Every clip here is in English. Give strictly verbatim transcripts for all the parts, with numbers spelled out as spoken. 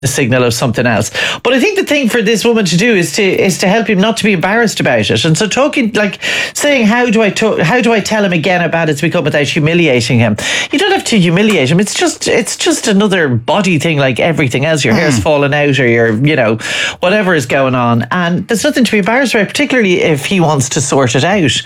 a signal of something else. But I think the thing for this woman to do is to is to help him not to be embarrassed about it. And so talking, like saying, how do I talk, how do I tell him again about it's become without humiliating him? You don't have to humiliate him. It's just it's just another body thing like everything else. Your mm. hair's falling out, or your, you know, whatever is going on. And there's nothing to be embarrassed about, particularly if he wants to sort it out.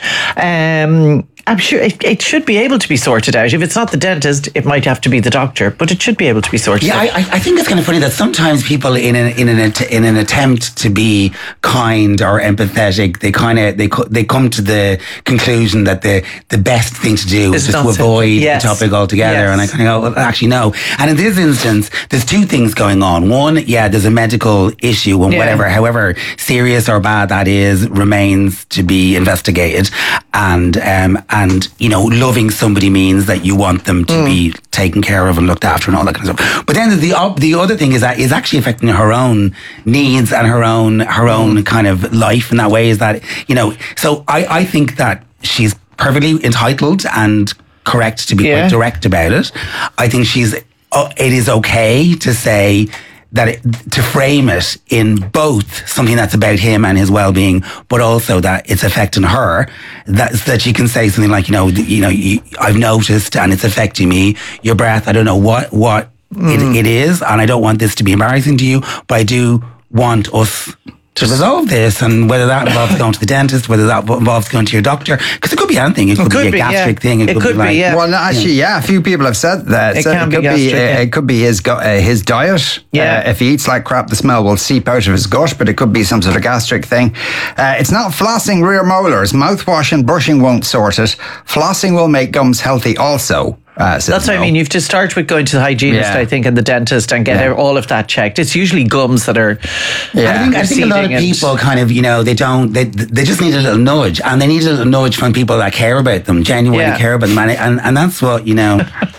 Um I'm sure it, it should be able to be sorted out. If it's not the dentist, it might have to be the doctor, but it should be able to be sorted yeah, out. Yeah, I, I think it's kind of funny that sometimes people, in an in an in an attempt to be kind or empathetic, they kind of they they come to the conclusion that the the best thing to do is just to avoid yes. the topic altogether. Yes. And I kind of go, well, actually no. And in this instance, there's two things going on. One, yeah, there's a medical issue, and yeah. whatever, however serious or bad that is, remains to be investigated. And um. And, you know, loving somebody means that you want them to mm. be taken care of and looked after and all that kind of stuff. But then the the other thing is that is actually affecting her own needs and her own her own mm. kind of life in that way, is that, you know, so I, I think that she's perfectly entitled and correct to be yeah. quite direct about it. I think she's, uh, it is okay to say that it, to frame it in both something that's about him and his well-being, but also that it's affecting her. That that you can say something like, you know, you know, you, I've noticed and it's affecting me. Your breath, I don't know what what mm. it, it is, and I don't want this to be embarrassing to you, but I do want us to resolve this, and whether that involves going to the dentist, whether that involves going to your doctor, because it could be anything. It could, it could be a be, gastric yeah. thing. It, it could, could be, like, be yeah. Well, actually, yeah, a few people have said that. It, said can it could be, be, gastric, uh, yeah. it could be his uh, his diet. Yeah. Uh, if he eats like crap, the smell will seep out of his gut, but it could be some sort of gastric thing. Uh, it's not flossing rear molars. Mouthwash and brushing won't sort it. Flossing will make gums healthy also. Uh, That's what no. I mean. You have to start with going to the hygienist, yeah. I think, and the dentist, and get yeah. all of that checked. It's usually gums that are. Yeah. I think I think a lot of people kind of, you know, they don't. They they just need a little nudge, and they need a little nudge from people that care about them, genuinely yeah. care about them, and and, and that's what, you know.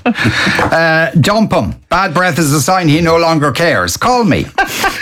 uh, dump him. Bad breath is a sign he no longer cares. Call me. He's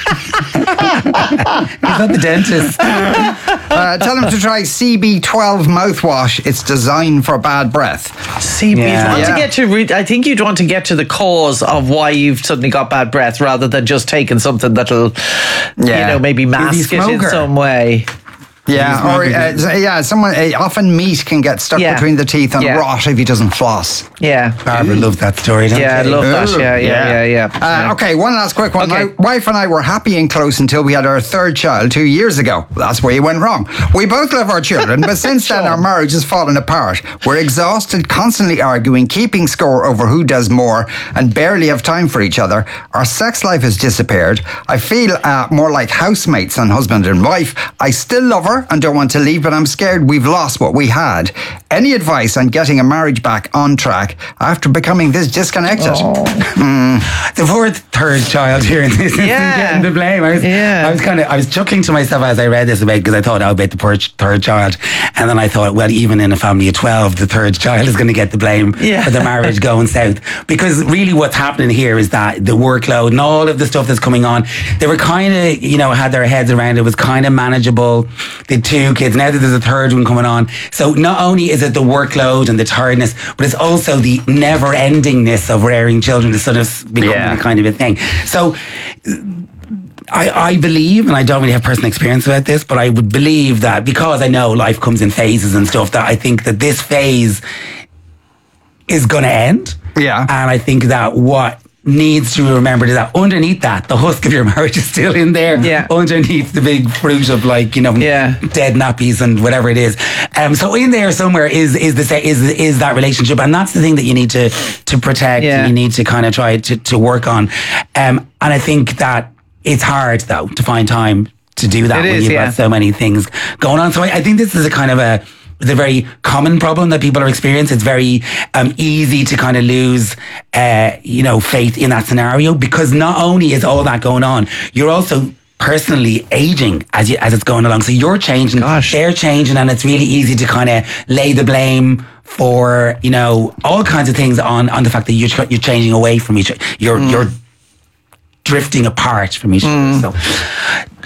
not the dentist. Uh, tell him to try C B twelve mouthwash. It's designed for bad breath. C B. Yeah. You'd want Yeah. to get to. Re- I think you'd want to get to the cause of why you've suddenly got bad breath, rather than just taking something that'll, Yeah. you know, maybe mask it in some way. Yeah, or uh, yeah, someone uh, often meat can get stuck Yeah. between the teeth and Yeah. rot if he doesn't floss. Yeah. Barbara loved that story, don't Yeah, I you? love that. Yeah, yeah, yeah, yeah. Uh, okay, one last quick one. Okay. My wife and I were happy and close until we had our third child two years ago. That's where you went wrong. We both love our children, but since then our marriage has fallen apart. We're exhausted, constantly arguing, keeping score over who does more, and barely have time for each other. Our sex life has disappeared. I feel uh, more like housemates than husband and wife. I still love her and don't want to leave, but I'm scared we've lost what we had. Any advice on getting a marriage back on track after becoming this disconnected? Oh. Mm. The fourth, third child here in this instance Yeah. getting the blame. I was, Yeah. I was kind of, I was chuckling to myself as I read this about, because I thought, oh, about the poor ch- third child, and then I thought, well, even in a family of twelve, the third child is going to get the blame Yeah. for the marriage going south. Because really, what's happening here is that the workload and all of the stuff that's coming on, they were kind of, you know, had their heads around it. It was kind of manageable. They had two kids. Now that there's a third one coming on, so not only is it the workload and the tiredness, but it's also the never-endingness of rearing children that's sort of becoming Yeah. a kind of a thing. So I, I believe, and I don't really have personal experience about this, but I would believe that, because I know life comes in phases and stuff, that I think that this phase is going to end. Yeah. And I think that what needs to be remembered is that underneath that, the husk of your marriage is still in there. Yeah. Underneath the big fruit of, like, you know, Yeah. dead nappies and whatever it is. Um, so in there somewhere is is the is is that relationship, and that's the thing that you need to to protect. Yeah. And you need to kind of try to to work on. Um, and I think that it's hard though to find time to do that It when is, you've yeah. got so many things going on. So I, I think this is a kind of a It's a very common problem that people are experiencing. It's very um, easy to kind of lose, uh, you know, faith in that scenario, because not only is all that going on, you're also personally aging as you, as it's going along. So you're changing, Gosh. they're changing, and it's really easy to kind of lay the blame for, you know, all kinds of things on on the fact that you're tr- you're changing away from each other. You're mm. you're drifting apart from each other. Mm. So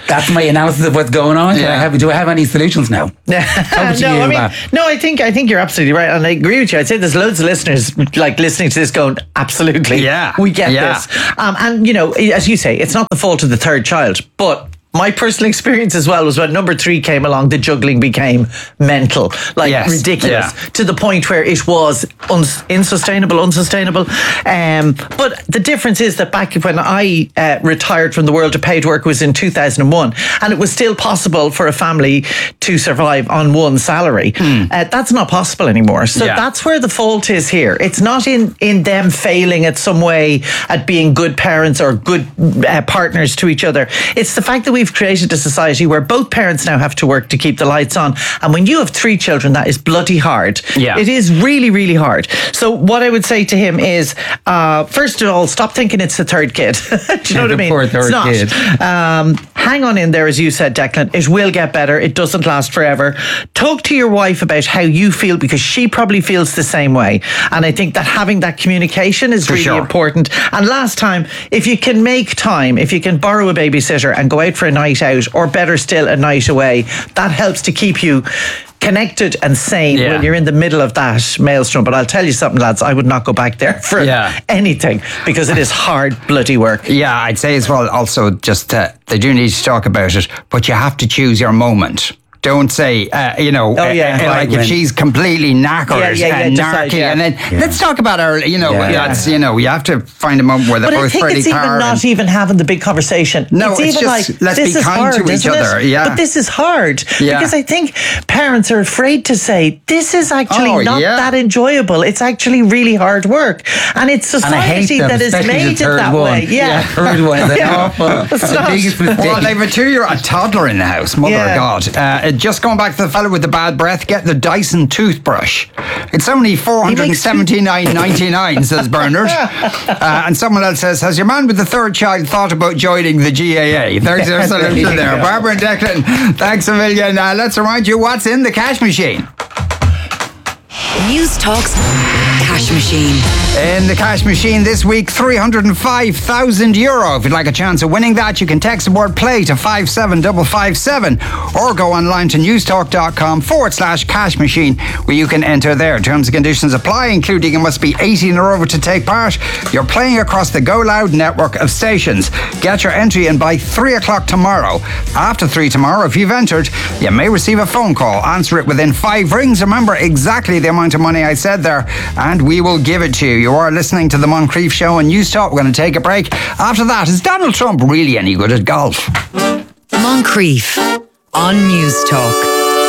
That's my analysis of what's going on. Yeah. I have, do I have any solutions now? no, I mean, no, I think I think you're absolutely right, and I agree with you. I'd say there's loads of listeners like listening to this going, absolutely, yeah, we get yeah. this. Um, and you know, as you say, it's not the fault of the third child, but my personal experience as well was when number three came along, the juggling became mental, like yes, ridiculous, yeah. to the point where it was un- insustainable, unsustainable. Um, but the difference is that back when I uh, retired from the world of paid work was in two thousand one, and it was still possible for a family to survive on one salary. Mm. Uh, that's not possible anymore. So yeah. that's where the fault is here. It's not in, in them failing at some way at being good parents or good uh, partners to each other. It's the fact that we've created a society where both parents now have to work to keep the lights on, and when you have three children, that is bloody hard. Yeah. It is really, really hard. So what I would say to him is, uh, first of all, stop thinking it's the third kid. Do you know what I mean? Poor third it's not. Kid. Um, hang on in there, as you said, Declan. It will get better. It doesn't last forever. Talk to your wife about how you feel, because she probably feels the same way, and I think that having that communication is For really sure. important. And last time, if you can make time, if you can borrow a babysitter and go out for a night out, or better still, a night away, that helps to keep you connected and sane yeah. when you're in the middle of that maelstrom. But I'll tell you something, lads, I would not go back there for yeah. anything, because it is hard bloody work. Yeah, I'd say as well, also just uh, they do need to talk about it, but you have to choose your moment. Don't say, uh, you know, oh, yeah. uh, like when, if she's completely knackered yeah, yeah, and yeah, narky, decide, yeah. and then yeah. let's talk about our, you know, yeah. that's, you know, you have to find a moment where they're but both I think fairly it's even tired. not even having the big conversation. No, it's, it's even just, like, let's this be is kind hard, to each other. It? Yeah. But this is hard, yeah. because I think parents are afraid to say, this is actually oh, not yeah. that enjoyable. It's actually really hard work. And it's society them, that has made it that one. way. Yeah. yeah third one is yeah. awful. It's the biggest mistake. Well, they have a two-year-old toddler in the house. Mother yeah. of God. Uh, just going back to the fellow with the bad breath, get the Dyson toothbrush. It's only four hundred seventy-nine ninety-nine, says Bernard. Uh, and someone else says, has your man with the third child thought about joining the G A A? There's your solution there. Barbara and Declan, thanks a million. Uh, let's remind you what's in the cash machine. News Talks Cash Machine. In the cash machine this week, three hundred five thousand euro. If you'd like a chance of winning that, you can text the word play to five seven five five seven or go online to newstalk.com forward slash cash machine, where you can enter there. Terms and conditions apply, including you must be eighteen or over to take part. You're playing across the Go Loud network of stations. Get your entry in by three o'clock tomorrow. After three tomorrow, if you've entered, you may receive a phone call. Answer it within five rings. Remember exactly the amount of money I said there, and we will give it to you. You are listening to the Moncrief Show on News Talk. We're going to take a break. After that, is Donald Trump really any good at golf? Moncrief on News Talk.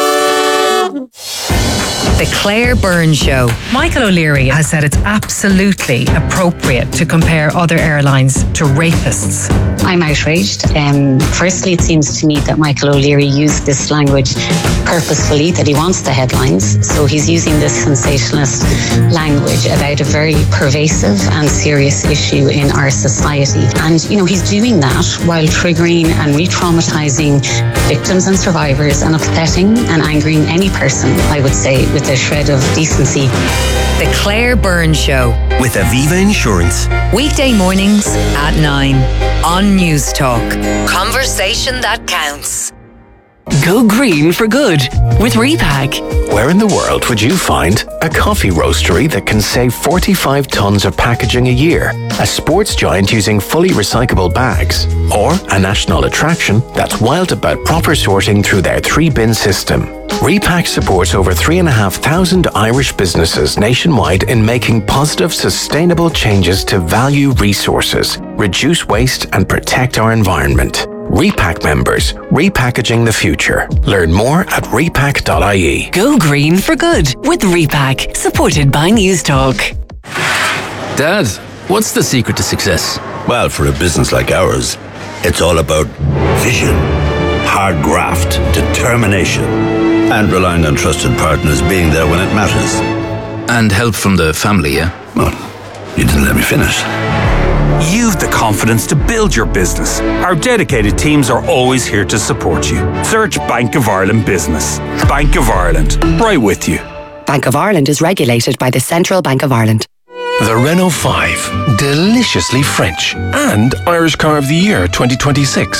The Claire Byrne Show. Michael O'Leary has said it's absolutely appropriate to compare other airlines to rapists. I'm outraged. Um, firstly, it seems to me that Michael O'Leary used this language purposefully, that he wants the headlines. So he's using this sensationalist language about a very pervasive and serious issue in our society. And, you know, he's doing that while triggering and re-traumatizing victims and survivors and upsetting and angering any person, I would say, with a shred of decency. The Claire Byrne Show. With Aviva Insurance. Weekday mornings at nine on News Talk. Conversation that counts. Go green for good with Repack. Where in the world would you find a coffee roastery that can save forty-five tonnes of packaging a year, a sports giant using fully recyclable bags, or a national attraction that's wild about proper sorting through their three-bin system? Repack supports over three and a half thousand Irish businesses nationwide in making positive, sustainable changes to value resources, reduce waste, and protect our environment. Repack members, repackaging the future. Learn more at repack dot I E. Go green for good with Repack, supported by News Talk. Dad, what's the secret to success? Well, for a business like ours, it's all about vision, hard graft, determination, and relying on trusted partners being there when it matters. And help from the family, yeah? Well, you didn't let me finish. You've the confidence to build your business. Our dedicated teams are always here to support you. Search Bank of Ireland Business. Bank of Ireland, right with you. Bank of Ireland is regulated by the Central Bank of Ireland. The Renault five, deliciously French and Irish Car of the Year twenty twenty-six.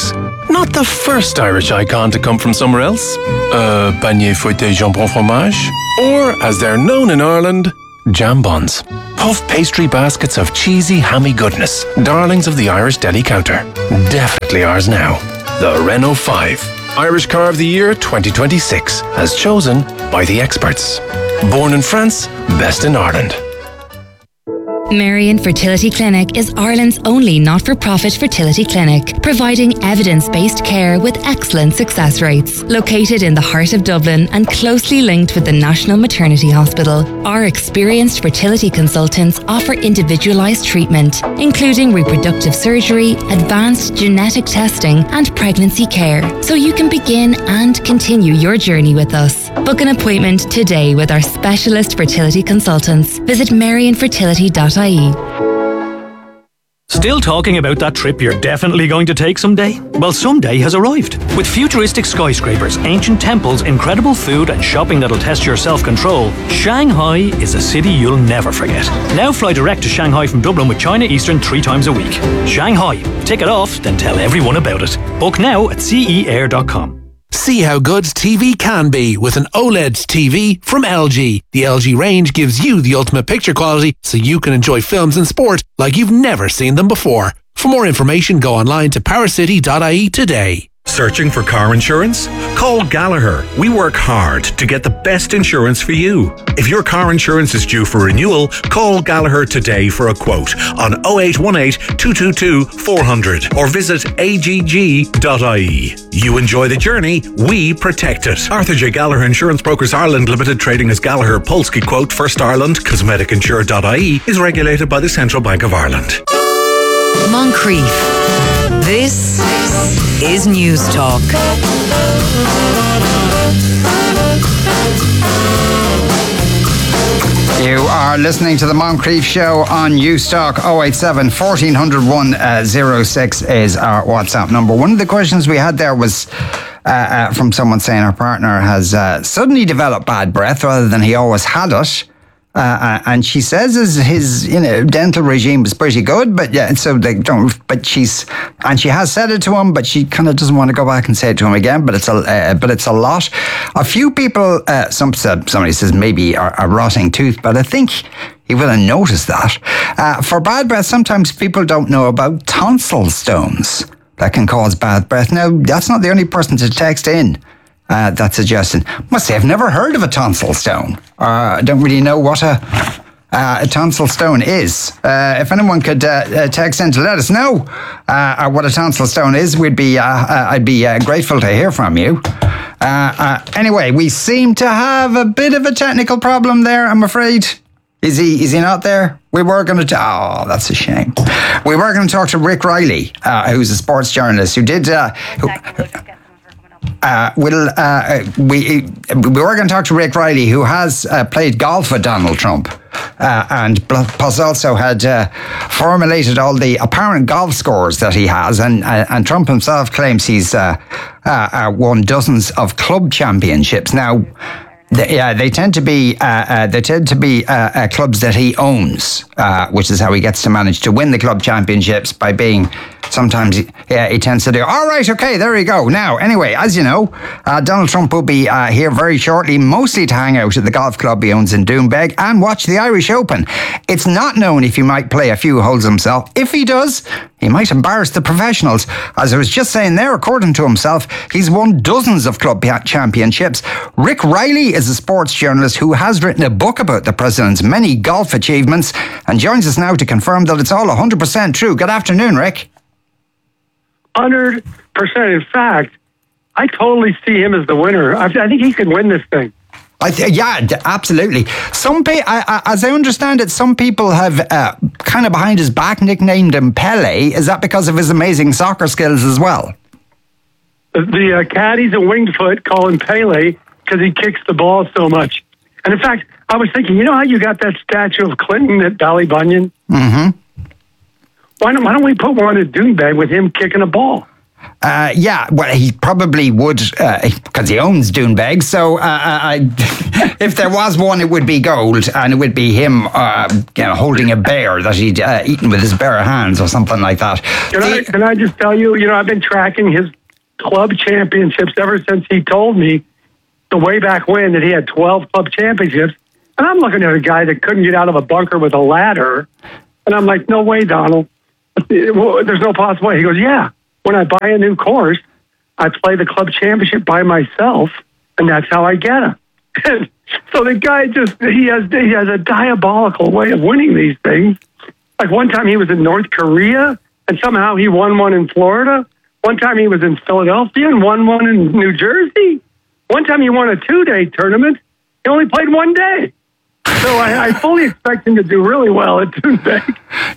not the first Irish icon to come from somewhere else. Uh, Panier fouetté jambon fromage. Or, as they're known in Ireland, jambons. Puff pastry baskets of cheesy, hammy goodness. Darlings of the Irish deli counter. Definitely ours now. The Renault five. Irish Car of the Year twenty twenty-six, as chosen by the experts. Born in France, best in Ireland. Marion Fertility Clinic is Ireland's only not-for-profit fertility clinic, providing evidence-based care with excellent success rates. Located in the heart of Dublin and closely linked with the National Maternity Hospital, our experienced fertility consultants offer individualised treatment, including reproductive surgery, advanced genetic testing and pregnancy care, so you can begin and continue your journey with us. Book an appointment today with our specialist fertility consultants. Visit marion fertility dot I E. Still talking about that trip you're definitely going to take someday? Well, someday has arrived. With futuristic skyscrapers, ancient temples, incredible food and shopping that'll test your self-control, Shanghai is a city you'll never forget. Now fly direct to Shanghai from Dublin with China Eastern three times a week. Shanghai. Tick it off, then tell everyone about it. Book now at c e air dot com. See how good T V can be with an OLED T V from L G. The L G range gives you the ultimate picture quality so you can enjoy films and sport like you've never seen them before. For more information, go online to power city dot I E today. Searching for car insurance? Call Gallagher. We work hard to get the best insurance for you. If your car insurance is due for renewal, call Gallagher today for a quote on oh eight one eight, two two two, four hundred or visit a g g dot I E. You enjoy the journey, we protect it. Arthur J. Gallagher Insurance Brokers Ireland Limited, trading as Gallagher Polski Quote First Ireland, cosmetic insure dot I E, is regulated by the Central Bank of Ireland. Moncrief. This is News Talk. You are listening to the Moncrief Show on Newstalk. oh eight seven, fourteen hundred, one oh six is our WhatsApp number. One of the questions we had there was uh, uh, from someone saying her partner has uh, suddenly developed bad breath rather than he always had it. Uh, uh, and she says his, his you know dental regime is pretty good, but yeah, so they don't. But she's and she has said it to him, but she kind of doesn't want to go back and say it to him again. But it's a uh, but it's a lot. A few people, uh, some said somebody says maybe a, a rotting tooth, but I think he will have noticed that. Uh, for bad breath, sometimes people don't know about tonsil stones that can cause bad breath. Now, that's not the only person to text in. Uh, that suggestion. Must say, I've never heard of a tonsil stone. Uh, I don't really know what a, uh, a tonsil stone is. Uh, if anyone could uh, text in to let us know uh, what a tonsil stone is, we'd be. Uh, uh, I'd be uh, grateful to hear from you. Uh, uh, anyway, we seem to have a bit of a technical problem there, I'm afraid. Is he? Is he not there? We were going to. Oh, that's a shame. We were going to talk to Rick Riley, uh, who's a sports journalist who did. Uh, who, Uh, we'll, uh, we, we were going to talk to Rick Riley, who has uh, played golf with Donald Trump uh, and plus also had uh, formulated all the apparent golf scores that he has. And, uh, and Trump himself claims he's uh, uh, uh, won dozens of club championships. Now, They, yeah, they tend to be uh, uh, they tend to be uh, uh, clubs that he owns, uh, which is how he gets to manage to win the club championships by being. Sometimes, he, yeah, he tends to do. All right, okay, there we go. Now, anyway, as you know, uh, Donald Trump will be uh, here very shortly, mostly to hang out at the golf club he owns in Doonbeg and watch the Irish Open. It's not known if he might play a few holes himself. If he does, he might embarrass the professionals. As I was just saying there, according to himself, he's won dozens of club championships. Rick Riley is a sports journalist who has written a book about the president's many golf achievements and joins us now to confirm that it's all one hundred percent true. Good afternoon, Rick. one hundred percent. In fact, I totally see him as the winner. I, I think he can win this thing. I th- yeah, d- absolutely. Some, pe- I, I, as I understand it, some people have uh, kind of behind his back nicknamed him Pele. Is that because of his amazing soccer skills as well? The, the uh, caddies at Winged Foot call him Pele because he kicks the ball so much. And in fact, I was thinking, you know how you got that statue of Clinton at Ballybunion? Mm-hmm. Why don't, why don't we put one at Doonbeg with him kicking a ball? Uh, yeah, well, he probably would, because uh, he owns Doonbeg. So uh, I, if there was one, it would be gold, and it would be him uh, you know, holding a bear that he'd uh, eaten with his bare hands or something like that. Can, the, I, can I just tell you, you know, I've been tracking his club championships ever since he told me the way back when that he had twelve club championships. And I'm looking at a guy that couldn't get out of a bunker with a ladder. And I'm like, no way, Donald. There's no possible way. He goes, yeah, when I buy a new course, I play the club championship by myself, and that's how I get them. And so the guy just, he has, he has a diabolical way of winning these things. Like one time he was in North Korea, and somehow he won one in Florida. One time he was in Philadelphia and won one in New Jersey. One time he won a two-day tournament. He only played one day. So I, I fully expect him to do really well at Tuesday.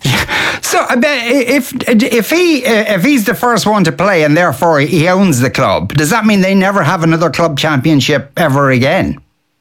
So I bet if if he if he's the first one to play and therefore he owns the club, does that mean they never have another club championship ever again?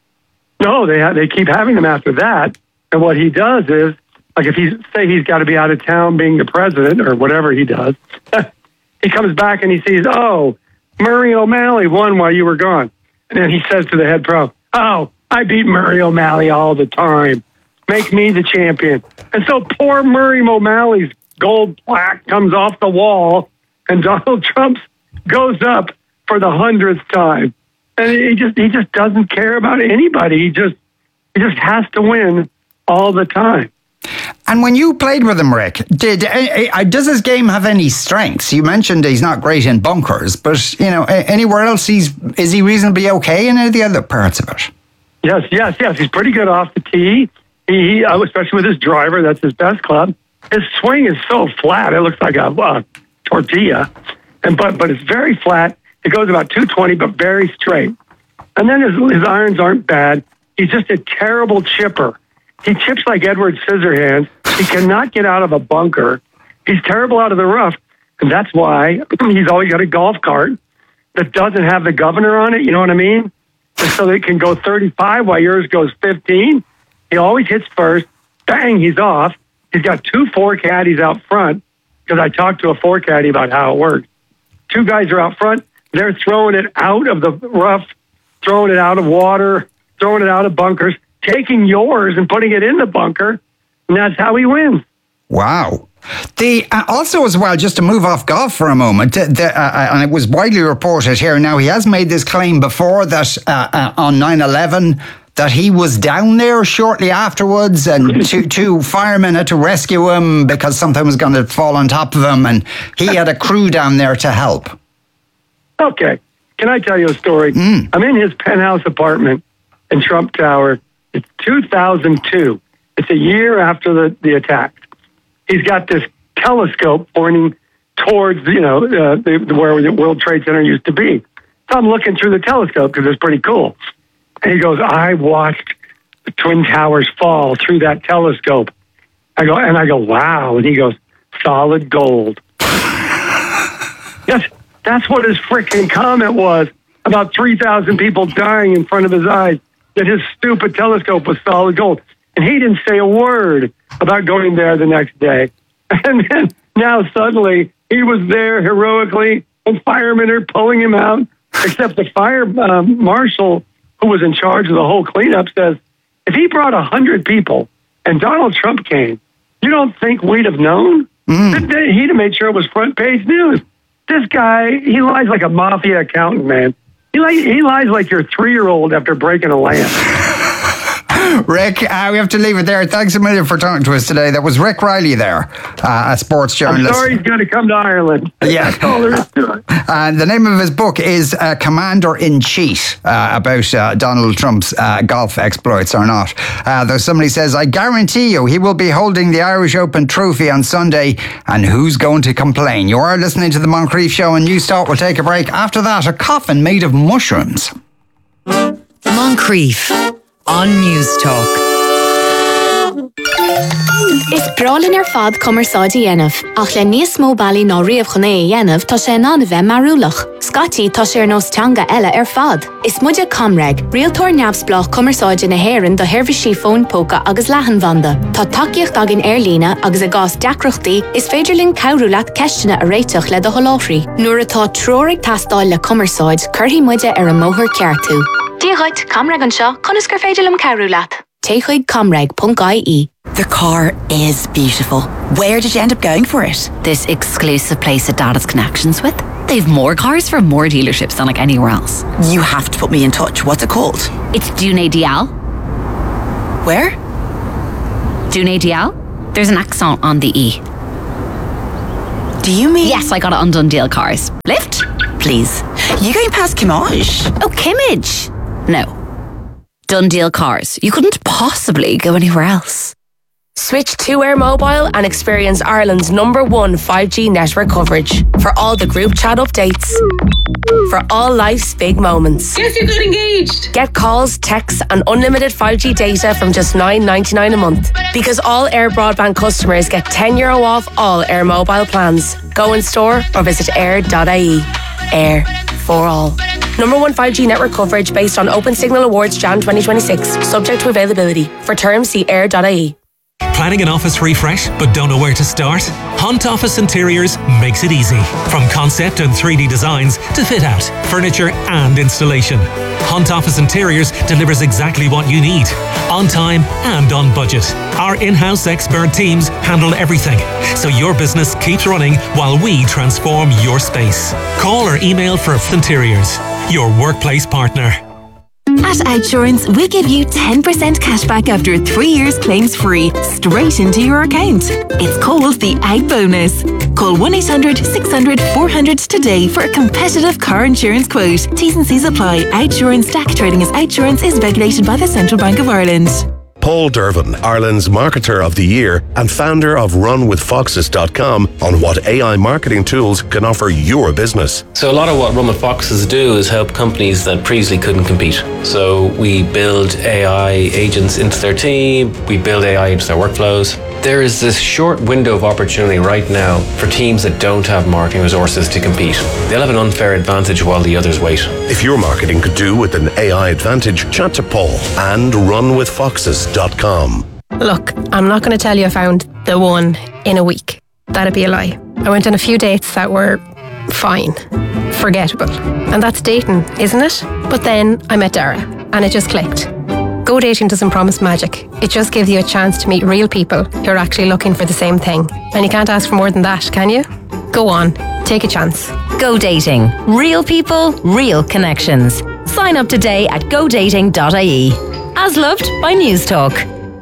No, they ha- they keep having them after that. And what he does is, like if he's say he's got to be out of town being the president or whatever he does, he comes back and he sees, oh, Murray O'Malley won while you were gone. And then he says to the head pro, oh, I beat Murray O'Malley all the time. Make me the champion. And so poor Murray O'Malley's gold plaque comes off the wall and Donald Trump goes up for the hundredth time. And he just he just doesn't care about anybody. He just he just has to win all the time. And when you played with him, Rick, did uh, does his game have any strengths? You mentioned he's not great in bunkers, but you know, anywhere else, he's is he reasonably okay in any of the other parts of it? Yes, yes, yes. He's pretty good off the tee. He, he especially with his driver, that's his best club. His swing is so flat; it looks like a uh, tortilla, and but but it's very flat. It goes about two twenty, but very straight. And then his his irons aren't bad. He's just a terrible chipper. He chips like Edward Scissorhands. He cannot get out of a bunker. He's terrible out of the rough. And that's why he's always got a golf cart that doesn't have the governor on it. You know what I mean? And so they can go thirty-five while yours goes fifteen. He always hits first. Bang, he's off. He's got two four caddies out front because I talked to a four caddy about how it works. Two guys are out front. They're throwing it out of the rough, throwing it out of water, throwing it out of bunkers, taking yours and putting it in the bunker, and that's how he wins. Wow. The uh, also as well, just to move off golf for a moment, the, the, uh, and it was widely reported here. Now he has made this claim before that uh, uh, on nine eleven that he was down there shortly afterwards, and two, two firemen had to rescue him because something was going to fall on top of him, and he had a crew down there to help. Okay, can I tell you a story? Mm. I'm in his penthouse apartment in Trump Tower. It's two thousand two. It's a year after the, the attack. He's got this telescope pointing towards, you know, uh, the, where the World Trade Center used to be. So I'm looking through the telescope because it's pretty cool. And he goes, I watched the Twin Towers fall through that telescope. I go, and I go, wow. And he goes, solid gold. Yes, that's what his freaking comment was about three thousand people dying in front of his eyes, that his stupid telescope was solid gold. And he didn't say a word about going there the next day. And then now suddenly he was there heroically and firemen are pulling him out, except the fire um, marshal who was in charge of the whole cleanup says, if he brought one hundred people and Donald Trump came, you don't think we'd have known? Mm. He'd have made sure it was front page news. This guy, he lies like a mafia accountant, man. He, li- he lies like your three-year-old after breaking a lamp. Rick, uh, we have to leave it there. Thanks a million for talking to us today. That was Rick Riley there, uh, a sports journalist. I'm sorry he's going to come to Ireland. Yeah. That's all there is to it. And the name of his book is uh, Commander-in-Chief, uh, about uh, Donald Trump's uh, golf exploits or not. Uh, though somebody says, I guarantee you he will be holding the Irish Open trophy on Sunday, and who's going to complain? You are listening to The Moncrief Show on Newstalk. We'll take a break. After that, a coffin made of mushrooms. Moncrief on Newstalk. Is bralin ar fad commerceáidí dhéanamh, ach le níos mó bailí ná riamh chuné dhéanamh tá sé ná na bheith marúlach. Scotty tá sé ar nós teanga eile ar fad. Is muide Comreg, rialtóir neamhsplach commerceáide na hÉireann do Hirvisí Phone Póca agus Leathanbhanda. Tá takeíocht agin ar lína agus a gás deacrochtaí is féidirlinn cabhrúlacht ceistena a réiteach le do holáthraí. Nuair atá tróraigh tastáil le commerceáid, curthaí muide ar a móthar ceartú. Díghait, Comreg an seo, conas gur féidirlim cabhrúlacht. Téchuig comreg dot I E. The car is beautiful. Where did you end up going for it? This exclusive place that Dad has connections with. They've more cars from more dealerships than like anywhere else. You have to put me in touch. What's it called? It's Dune Dial. Where? Dune Dial. There's an accent on the E. Do you mean? Yes, I got it on Done Deal Cars. Lift, please. You going past Kimmage? Oh, Kimmage. No. Done Deal Cars. You couldn't possibly go anywhere else. Switch to Air Mobile and experience Ireland's number one five G network coverage for all the group chat updates. For all life's big moments. Guess you got engaged. Get calls, texts and unlimited five G data from just nine ninety-nine a month. Because all Air Broadband customers get ten euro off all Air Mobile plans. Go in store or visit air dot I E. Air for all. Number one five G network coverage based on Open Signal Awards January twenty twenty-six. Subject to availability. For terms, see air dot I E. Planning an office refresh but don't know where to start? Hunt Office Interiors makes it easy. From concept and three D designs to fit out, furniture and installation. Hunt Office Interiors delivers exactly what you need, on time and on budget. Our in-house expert teams handle everything, so your business keeps running while we transform your space. Call or email for Interiors, your workplace partner. At Outsurance, we give you ten percent cashback after three years claims free, straight into your account. It's called the Out Bonus. Call one eight hundred six hundred four hundred today for a competitive car insurance quote. T's and C's apply. Outsurance D A C trading as Outsurance is regulated by the Central Bank of Ireland. Paul Dervin, Ireland's Marketer of the Year and founder of run with foxes dot com, on what A I marketing tools can offer your business. So a lot of what Run with Foxes do is help companies that previously couldn't compete. So we build A I agents into their team, we build A I into their workflows. There is this short window of opportunity right now for teams that don't have marketing resources to compete. They'll have an unfair advantage while the others wait. If your marketing could do with an A I advantage, chat to Paul and run with foxes dot com. Look, I'm not going to tell you I found the one in a week. That'd be a lie. I went on a few dates that were fine, forgettable. And that's dating, isn't it? But then I met Dara and it just clicked. Go Dating doesn't promise magic. It just gives you a chance to meet real people who are actually looking for the same thing. And you can't ask for more than that, can you? Go on, take a chance. Go Dating. Real people, real connections. Sign up today at go dating dot I E. As loved by News Talk.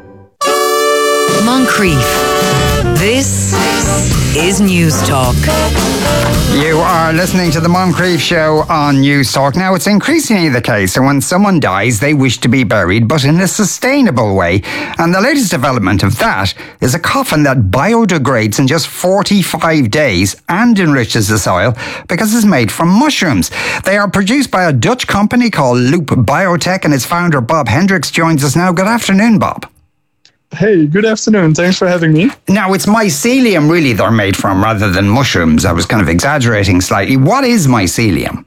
Moncrief. This is News Talk. You are listening to the Moncrief Show on News Talk. Now, it's increasingly the case that when someone dies, they wish to be buried, but in a sustainable way. And the latest development of that is a coffin that biodegrades in just forty-five days and enriches the soil because it's made from mushrooms. They are produced by a Dutch company called Loop Biotech, and its founder, Bob Hendricks, joins us now. Good afternoon, Bob. Hey, good afternoon. Thanks for having me. Now, it's mycelium really they're made from rather than mushrooms. I was kind of exaggerating slightly. What is mycelium?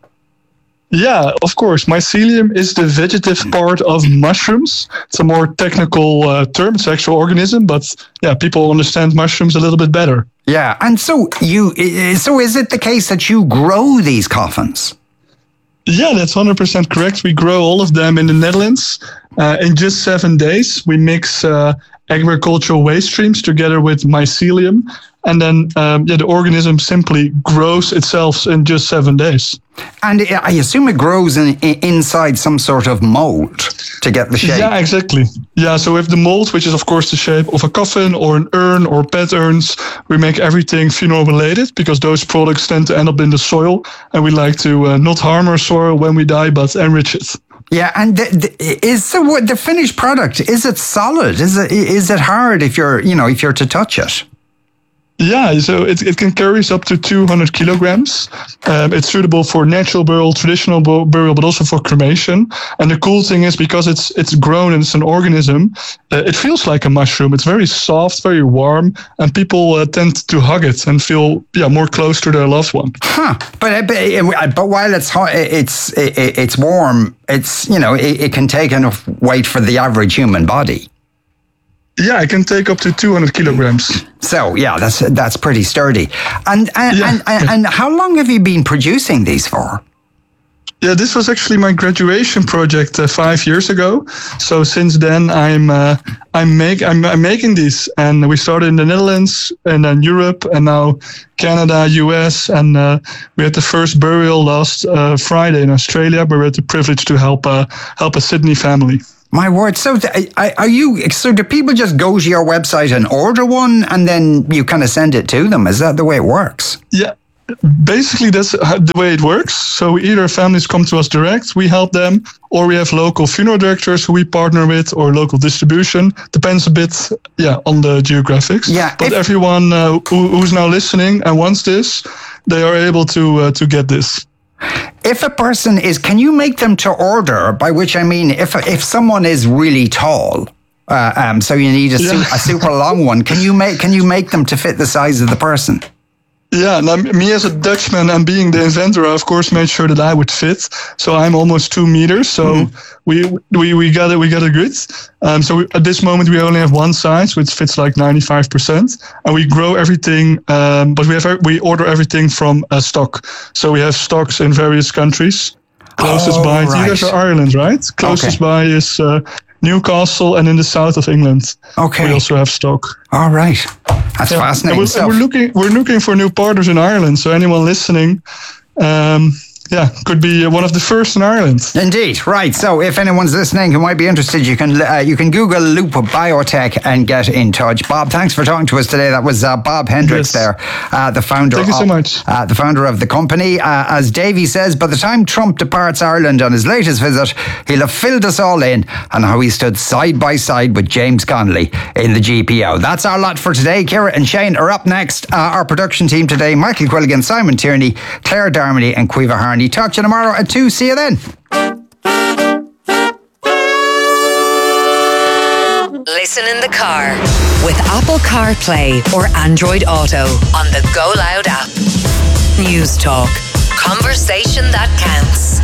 Yeah, of course. Mycelium is the vegetative part of mushrooms. It's a more technical uh, term. It's an actual organism, but yeah, people understand mushrooms a little bit better. Yeah, and so you, so is it the case that you grow these coffins? Yeah, that's one hundred percent correct. We grow all of them in the Netherlands. Uh, in just seven days, we mix uh, agricultural waste streams together with mycelium. And then um, yeah, the organism simply grows itself in just seven days. And I assume it grows in, in, inside some sort of mold to get the shape. Yeah, exactly. Yeah, so with the mold, which is of course the shape of a coffin or an urn or pet urns, we make everything funeral related because those products tend to end up in the soil. And we like to uh, not harm our soil when we die, but enrich it. Yeah, and the, the, is the the finished product, is it solid? Is it is it hard if you're you know if you're to touch it? Yeah, so it it can carry up to two hundred kilograms. Um, it's suitable for natural burial, traditional burial, but also for cremation. And the cool thing is because it's it's grown and it's an organism, uh, it feels like a mushroom. It's very soft, very warm, and people uh, tend to hug it and feel yeah more close to their loved one. Huh? But but, but while it's hot, it's it, it's warm. It's you know it, it can take enough weight for the average human body. Yeah, it can take up to two hundred kilograms. So, yeah, that's that's pretty sturdy. And and, yeah. and, and and how long have you been producing these for? Yeah, this was actually my graduation project uh, five years ago. So since then, I'm uh, I'm make I'm, I'm making these, and we started in the Netherlands, and then Europe, and now Canada, U S, and uh, we had the first burial last uh, Friday in Australia, where we had the privilege to help uh, help a Sydney family. My word! So, th- are you? So, do people just go to your website and order one, and then you kind of send it to them? Is that the way it works? Yeah. Basically, that's the way it works. So either families come to us direct, we help them, or we have local funeral directors who we partner with, or local distribution. Depends a bit, yeah, on the geographics. Yeah. But if- everyone uh, who, who's now listening and wants this, they are able to uh, to get this. If a person is, can you make them to order? By which I mean, if if someone is really tall, uh, um, so you need a, su- Yeah. a super long one, can you make can you make them to fit the size of the person? Yeah, now me as a Dutchman and being the inventor, I of course made sure that I would fit. So I'm almost two meters. So mm. we we we got it. We got it good. Um, so we, at this moment we only have one size, which fits like ninety-five percent, and we grow everything. Um, but we have we order everything from uh, stock. So we have stocks in various countries. Closest oh, by, right. you guys are Ireland, right? Closest okay. by is uh, Newcastle, and in the south of England. Okay. We also have stock. All right. That's yeah. fascinating. And we're, stuff. and we're looking we're looking for new partners in Ireland. So anyone listening, um, yeah, could be one of the first in Ireland. Indeed, right. So if anyone's listening who might be interested, you can uh, you can Google Loop Biotech and get in touch. Bob, thanks for talking to us today. That was uh, Bob Hendricks yes. there, uh, the founder. Thank you of, so much. Uh, the founder of the company. Uh, as Davey says, by the time Trump departs Ireland on his latest visit, he'll have filled us all in on how he stood side by side with James Connolly in the G P O. That's our lot for today. Ciara and Shane are up next. Uh, our production team today: Michael Quilligan, Simon Tierney, Claire Darmody, and Caoimhe Harney. Talk to you tomorrow at two. See you then. Listen in the car with Apple CarPlay or Android Auto on the Go Loud app. News Talk. Conversation that counts.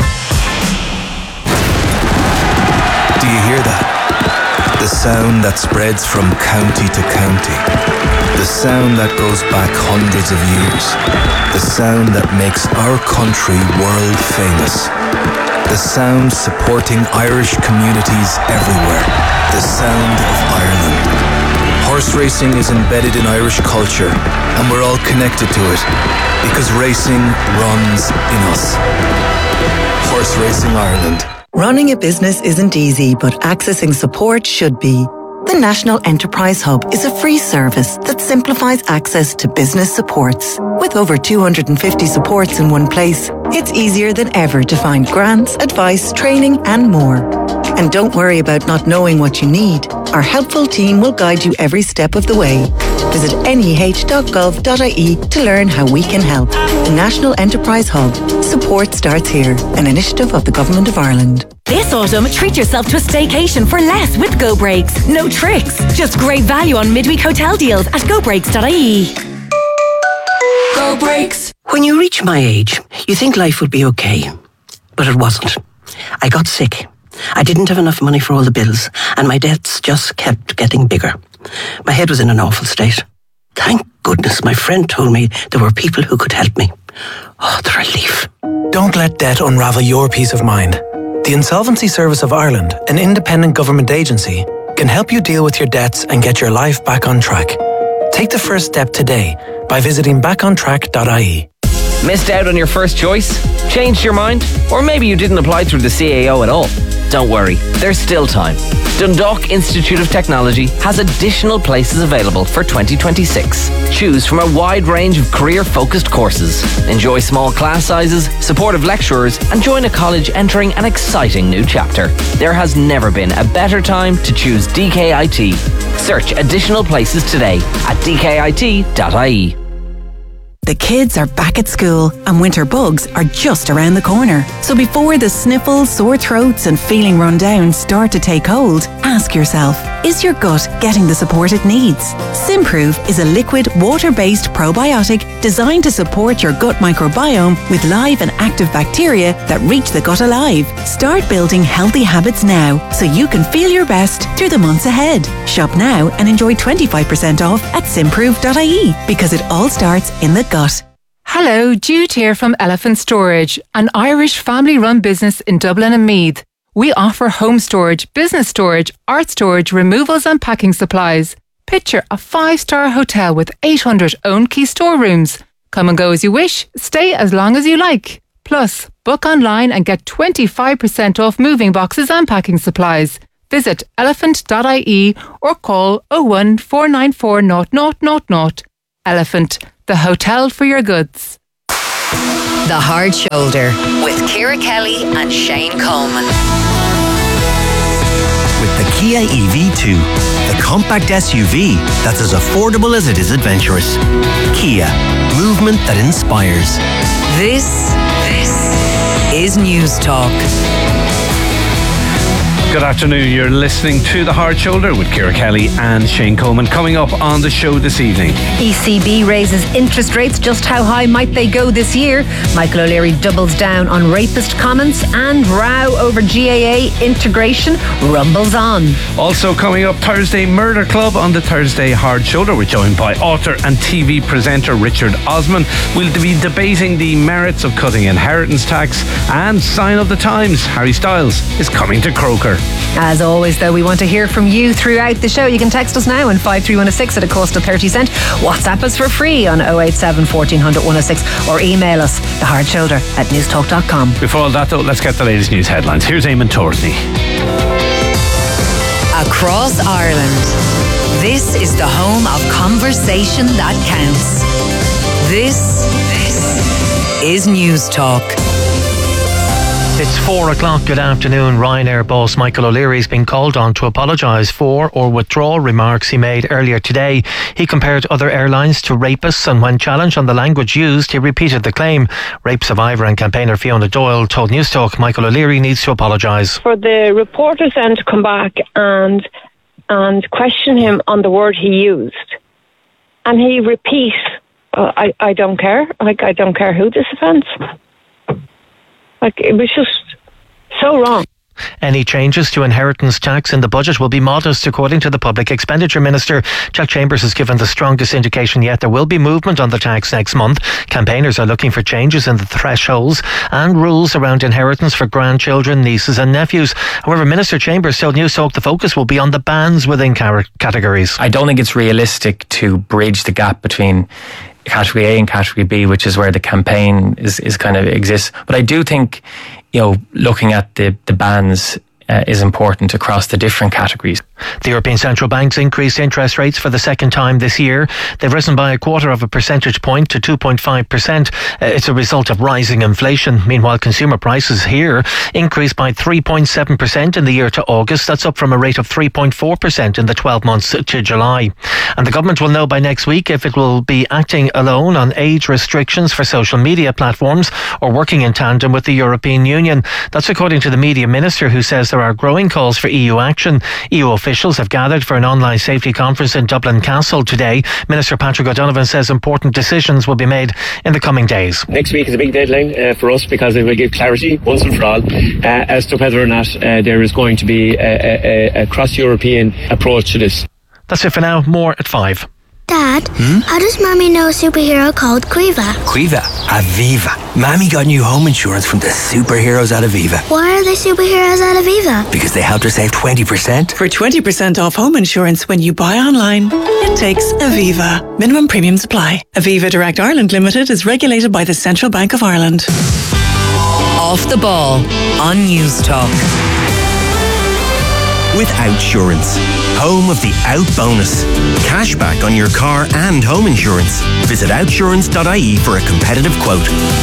Do you hear that? The sound that spreads from county to county. The sound that goes back hundreds of years. The sound that makes our country world famous. The sound supporting Irish communities everywhere. The sound of Ireland. Horse racing is embedded in Irish culture, and we're all connected to it because racing runs in us. Horse Racing Ireland. Running a business isn't easy, but accessing support should be. The National Enterprise Hub is a free service that simplifies access to business supports. With over two hundred fifty supports in one place, it's easier than ever to find grants, advice, training, and more. And don't worry about not knowing what you need. Our helpful team will guide you every step of the way. Visit n e h dot gov dot i e to learn how we can help. The National Enterprise Hub. Support starts here. An initiative of the Government of Ireland. This autumn, treat yourself to a staycation for less with Go Breaks. No tricks, just great value on midweek hotel deals at go breaks dot i e. Go Breaks. When you reach my age, you think life would be okay. But it wasn't. I got sick. I didn't have enough money for all the bills, and my debts just kept getting bigger. My head was in an awful state. Thank goodness my friend told me there were people who could help me. Oh, the relief. Don't let debt unravel your peace of mind. The Insolvency Service of Ireland, an independent government agency, can help you deal with your debts and get your life back on track. Take the first step today by visiting back on track dot i e. Missed out on your first choice? Changed your mind? Or maybe you didn't apply through the C A O at all? Don't worry, there's still time. Dundalk Institute of Technology has additional places available for twenty twenty-six. Choose from a wide range of career-focused courses. Enjoy small class sizes, supportive lecturers, and join a college entering an exciting new chapter. There has never been a better time to choose D K I T. Search additional places today at d k i t dot i e. The kids are back at school and winter bugs are just around the corner. So before the sniffles, sore throats and feeling run down start to take hold, ask yourself, is your gut getting the support it needs? Simprove is a liquid, water-based probiotic designed to support your gut microbiome with live and active bacteria that reach the gut alive. Start building healthy habits now so you can feel your best through the months ahead. Shop now and enjoy twenty-five percent off at simprove dot i e because it all starts in the gut. Hello, Jude here from Elephant Storage, an Irish family-run business in Dublin and Meath. We offer home storage, business storage, art storage, removals and packing supplies. Picture a five-star hotel with eight hundred own key storerooms. Come and go as you wish, stay as long as you like. Plus, book online and get twenty-five percent off moving boxes and packing supplies. Visit elephant dot I E or call oh one four nine four zero zero zero zero. Elephant, the hotel for your goods. The Hard Shoulder with Ciara Kelly and Shane Coleman. With the Kia E V two, the compact S U V that's as affordable as it is adventurous. Kia, movement that inspires. This, this is News Talk. Good afternoon, you're listening to The Hard Shoulder with Ciara Kelly and Shane Coleman. Coming up on the show this evening, E C B raises interest rates. Just how high might they go this year? Michael O'Leary doubles down on rapist comments, and row over G A A integration rumbles on. Also coming up, Thursday Murder Club on the Thursday Hard Shoulder. We're joined by author and T V presenter Richard Osman. We'll be debating the merits of cutting inheritance tax, and sign of the times, Harry Styles is coming to Croker. As always, though, we want to hear from you throughout the show. You can text us now on five three one six at a cost of thirty cent. WhatsApp us for free on oh eight seven, fourteen hundred, one oh six, or email us thehardshoulder at newstalk dot com. Before all that, though, let's get the latest news headlines. Here's Eamon Torthney. Across Ireland, this is the home of conversation that counts. This, this is News Talk. It's four o'clock. Good afternoon. Ryanair boss Michael O'Leary has been called on to apologise for or withdraw remarks he made earlier today. He compared other airlines to rapists, and when challenged on the language used, he repeated the claim. Rape survivor and campaigner Fiona Doyle told Newstalk Michael O'Leary needs to apologise. For the reporters then to come back and and question him on the word he used, and he repeats, uh, I, I don't care, like I don't care who this offends. Like, it was just so wrong. Any changes to inheritance tax in the budget will be modest, according to the Public Expenditure Minister. Jack Chambers has given the strongest indication yet there will be movement on the tax next month. Campaigners are looking for changes in the thresholds and rules around inheritance for grandchildren, nieces and nephews. However, Minister Chambers told Newstalk the focus will be on the bans within car- categories. I don't think it's realistic to bridge the gap between Category A and Category B, which is where the campaign is, is kind of exists. But I do think, you know, looking at the, the bans uh, is important across the different categories. The European Central Bank's increased interest rates for the second time this year. They've risen by a quarter of a percentage point to two point five percent. Uh, it's a result of rising inflation. Meanwhile, consumer prices here increased by three point seven percent in the year to August. That's up from a rate of three point four percent in the twelve months to July. And the government will know by next week if it will be acting alone on age restrictions for social media platforms or working in tandem with the European Union. That's according to the media minister, who says there are growing calls for E U action. E U officials have gathered for an online safety conference in Dublin Castle today. Minister Patrick O'Donovan says important decisions will be made in the coming days. Next week is a big deadline uh, for us, because it will give clarity once and for all uh, as to whether or not uh, there is going to be a, a, a cross-European approach to this. That's it for now. More at five. Dad, hmm? How does Mommy know a superhero called Quiva? Quiva? Aviva. Mommy got new home insurance from the superheroes at Aviva. Why are they superheroes at Aviva? Because they helped her save twenty percent. For twenty percent off home insurance when you buy online, it takes Aviva. Minimum premiums apply. Aviva Direct Ireland Limited is regulated by the Central Bank of Ireland. Off the ball on News Talk. With Outsurance, home of the Out Bonus. Cashback on your car and home insurance. Visit outsurance dot I E for a competitive quote.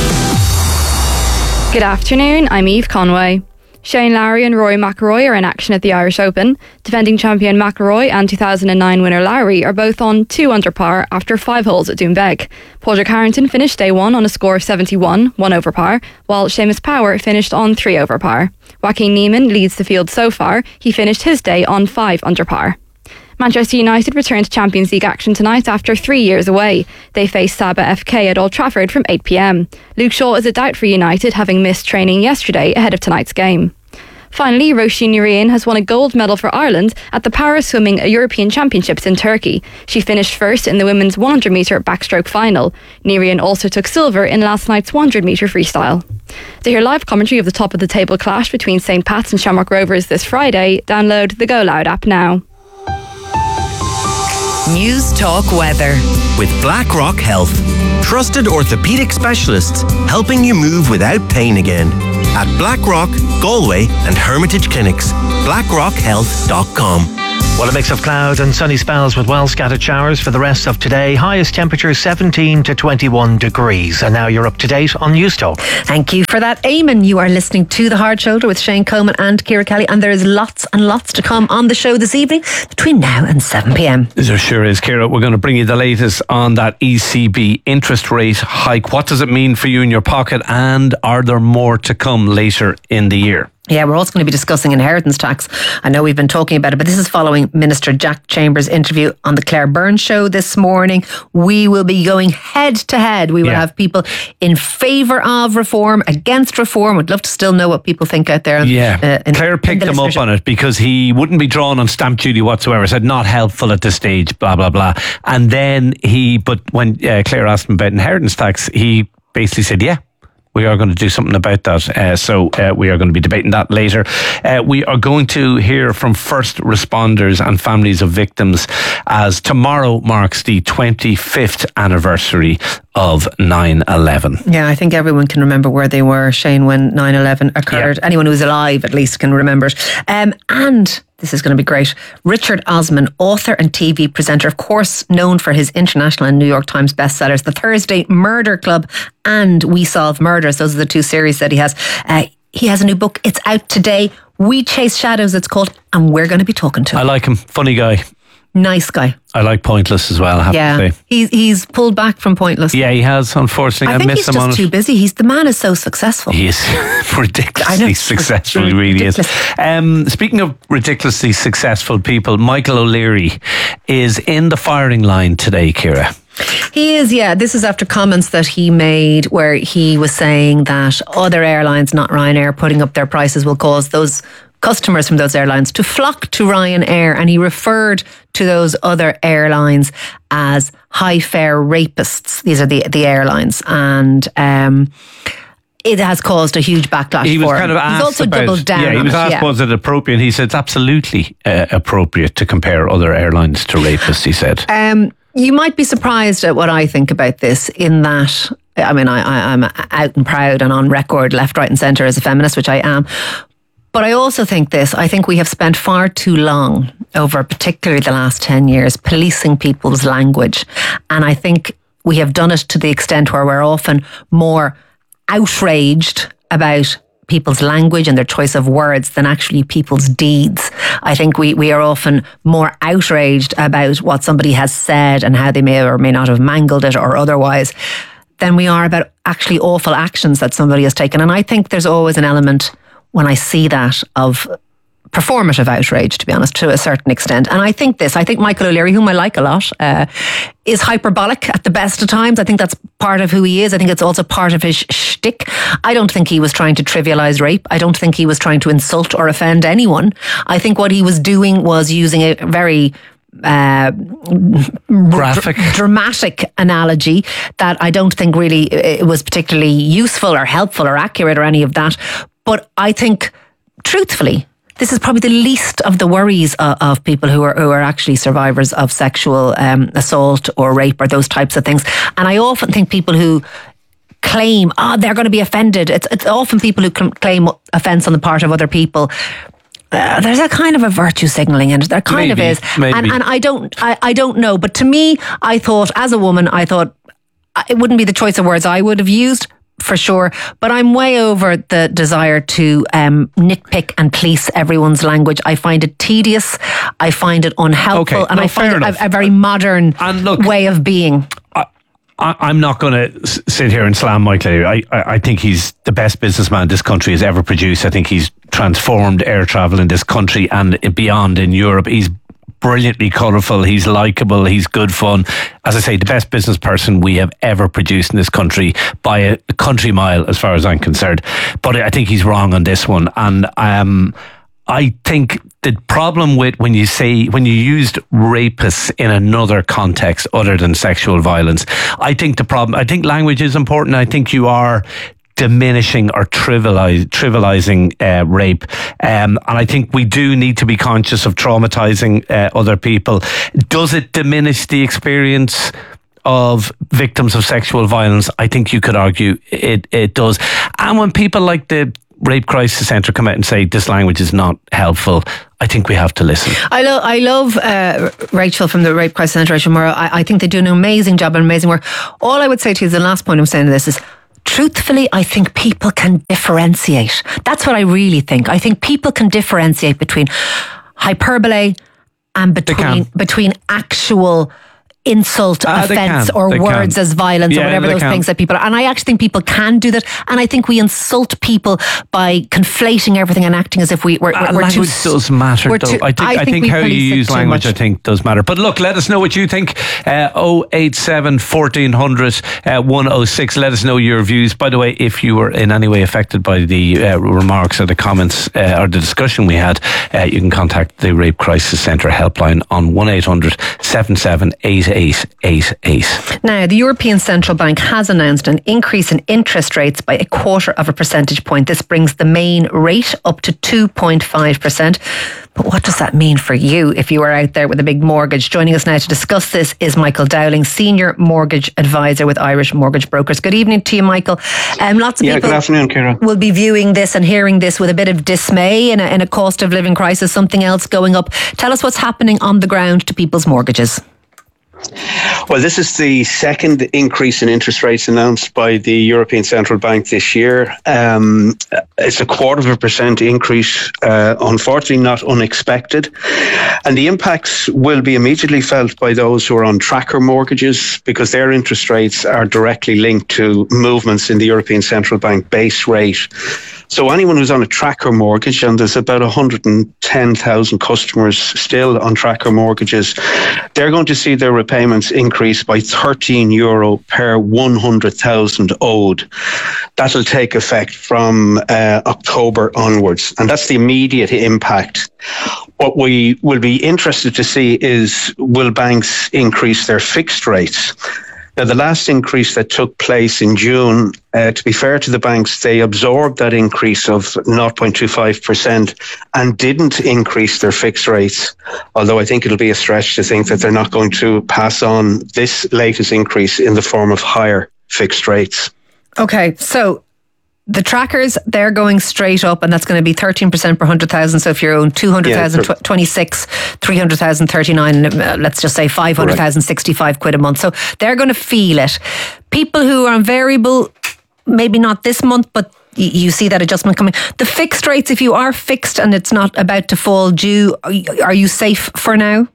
Good afternoon, I'm Eve Conway. Shane Lowry and Rory McIlroy are in action at the Irish Open. Defending champion McIlroy and two thousand nine winner Lowry are both on two under par after five holes at Doonbeg. Padraig Harrington finished day one on a score of seventy-one, one over par, while Seamus Power finished on three over par. Joaquin Niemann leads the field so far. He finished his day on five under par. Manchester United return to Champions League action tonight after three years away. They face Saba F K at Old Trafford from eight p m. Luke Shaw is a doubt for United, having missed training yesterday ahead of tonight's game. Finally, Roisin Ní Riain has won a gold medal for Ireland at the Para Swimming European Championships in Turkey. She finished first in the women's one hundred metre backstroke final. Ní Riain also took silver in last night's one hundred metre freestyle. To hear live commentary of the top of the table clash between Saint Pat's and Shamrock Rovers this Friday, download the Go Loud app now. News Talk Weather. With BlackRock Health. Trusted orthopedic specialists helping you move without pain again. At BlackRock, Galway and Hermitage Clinics. blackrock health dot com. Well, a mix of cloud and sunny spells with well scattered showers for the rest of today. Highest temperature seventeen to twenty-one degrees. And now you're up to date on News Talk. Thank you for that, Eamon. You are listening to The Hard Shoulder with Shane Coleman and Ciara Kelly, and there is lots and lots to come on the show this evening between now and seven p.m. There sure is, Ciara. We're going to bring you the latest on that E C B interest rate hike. What does it mean for you in your pocket, and are there more to come later in the year? Yeah, we're also going to be discussing inheritance tax. I know we've been talking about it, but this is following Minister Jack Chambers' interview on the Claire Byrne show this morning. We will be going head to head. We will yeah. have people in favour of reform, against reform. We'd love to still know what people think out there. Yeah, uh, in, Claire picked him up on it because he wouldn't be drawn on stamp duty whatsoever. Said not helpful at this stage, blah, blah, blah. And then he, but when uh, Claire asked him about inheritance tax, he basically said, yeah, we are going to do something about that. Uh, so uh, we are going to be debating that later. Uh, we are going to hear from first responders and families of victims, as tomorrow marks the twenty-fifth anniversary of nine eleven. Yeah, I think everyone can remember where they were, Shane, when nine eleven occurred. Yeah. Anyone who's alive at least can remember it. Um, and this is going to be great. Richard Osman, author and T V presenter, of course known for his international and New York Times bestsellers, The Thursday Murder Club and We Solve Murders. Those are the two series that he has. Uh, he has a new book. It's out today. We Chase Shadows, it's called, and we're going to be talking to him. I like him. Funny guy. Nice guy. I like Pointless as well, I have yeah. to say. He's, he's pulled back from Pointless. Yeah, he has, unfortunately. I, I think miss he's him just on too it. busy. He's, the man is so successful. He is ridiculously I know. successful, he really Ridiculous. is. Um, speaking of ridiculously successful people, Michael O'Leary is in the firing line today, Ciara. He is, yeah. This is after comments that he made where he was saying that other airlines, not Ryanair, putting up their prices will cause those customers from those airlines to flock to Ryanair, and he referred to those other airlines as high fare rapists. These are the, the airlines, and um, it has caused a huge backlash he was for kind him. Of asked He's also about, doubled down Yeah, he on was it, asked yeah. was it appropriate, and he said it's absolutely uh, appropriate to compare other airlines to rapists, he said. Um, you might be surprised at what I think about this, in that, I mean, I, I, I'm out and proud and on record, left, right and centre as a feminist, which I am. But I also think this, I think we have spent far too long, over particularly the last ten years, policing people's language. And I think we have done it to the extent where we're often more outraged about people's language and their choice of words than actually people's deeds. I think we, we are often more outraged about what somebody has said and how they may or may not have mangled it or otherwise than we are about actually awful actions that somebody has taken. And I think there's always an element, when I see that, of performative outrage, to be honest, to a certain extent. And I think this, I think Michael O'Leary, whom I like a lot, uh, is hyperbolic at the best of times. I think that's part of who he is. I think it's also part of his shtick. I don't think he was trying to trivialise rape. I don't think he was trying to insult or offend anyone. I think what he was doing was using a very Uh, graphic, dr- dramatic analogy that I don't think really it was particularly useful or helpful or accurate or any of that. But I think, truthfully, this is probably the least of the worries of, of people who are who are actually survivors of sexual um, assault or rape or those types of things. And I often think people who claim, oh, they're going to be offended. It's it's often people who claim offence on the part of other people. Uh, there's a kind of a virtue signalling in it. There kind maybe, of is. Maybe. And, and I don't I, I don't know. But to me, I thought, as a woman, I thought it wouldn't be the choice of words I would have used, for sure. But I'm way over the desire to um, nitpick and police everyone's language. I find it tedious. I find it unhelpful. Okay. And No, I find fair it enough. a, a very modern And look, way of being. I, I, I'm not going to sit here and slam Michael O'Leary. I, I, I think he's the best businessman this country has ever produced. I think he's transformed air travel in this country and beyond in Europe. He's brilliantly colourful, he's likeable, he's good fun. As I say, the best business person we have ever produced in this country by a, a country mile, as far as I'm concerned. But I think he's wrong on this one. And um, I think the problem with when you say, when you used rapists in another context other than sexual violence, I think the problem, I think language is important. I think you are diminishing or trivialize, trivializing uh, rape. Um, and I think we do need to be conscious of traumatizing uh, other people. Does it diminish the experience of victims of sexual violence? I think you could argue it, it does. And when people like the Rape Crisis Centre come out and say this language is not helpful, I think we have to listen. I, lo- I love uh, Rachel from the Rape Crisis Centre, Rachel Murrow. I-, I think they do an amazing job and amazing work. All I would say to you, the last point I'm saying to this is, truthfully, I think people can differentiate. That's what I really think. I think people can differentiate between hyperbole and between between actual insult, Ah, they offence, can. or They words can. as violence, Yeah, or whatever they those can. things that people are. And I actually think people can do that. And I think we insult people by conflating everything and acting as if we, we're, Uh, we're too... language does matter, we're though. too- I think, I think, we how you police it use too language, much. I think, does matter. But look, let us know what you think. Uh, oh eight seven, fourteen hundred, uh, one oh six. Let us know your views. By the way, if you were in any way affected by the uh, remarks or the comments uh, or the discussion we had, uh, you can contact the Rape Crisis Centre helpline on one eight hundred, seven seven eight eight eight eight. Now, the European Central Bank has announced an increase in interest rates by a quarter of a percentage point. This brings the main rate up to two point five percent. But what does that mean for you if you are out there with a big mortgage? Joining us now to discuss this is Michael Dowling, Senior Mortgage Advisor with Irish Mortgage Brokers. Good evening to you, Michael. Um, lots of Yeah, people good afternoon, Ciara. will be viewing this and hearing this with a bit of dismay in a, in a cost of living crisis, something else going up. Tell us what's happening on the ground to people's mortgages. Well, this is the second increase in interest rates announced by the European Central Bank this year. Um, it's a quarter of a percent increase, uh, unfortunately not unexpected. And the impacts will be immediately felt by those who are on tracker mortgages, because their interest rates are directly linked to movements in the European Central Bank base rate. So anyone who's on a tracker mortgage, and there's about one hundred ten thousand customers still on tracker mortgages, they're going to see their repayments increase by thirteen euro per one hundred thousand owed. That'll take effect from uh, October onwards, and that's the immediate impact. What we will be interested to see is, will banks increase their fixed rates? Now, the last increase that took place in June, uh, to be fair to the banks, they absorbed that increase of zero point two five percent and didn't increase their fixed rates, although I think it'll be a stretch to think that they're not going to pass on this latest increase in the form of higher fixed rates. Okay, so the trackers, they're going straight up, and that's going to be thirteen percent per one hundred thousand. So if you're owing two hundred thousand, Yeah, twenty-six, three hundred thousand, thirty-nine, uh, let's just say five hundred thousand, sixty-five quid a month. So they're going to feel it. People who are on variable, maybe not this month, but y- you see that adjustment coming. The fixed rates, if you are fixed and it's not about to fall due, are you, are you safe for now?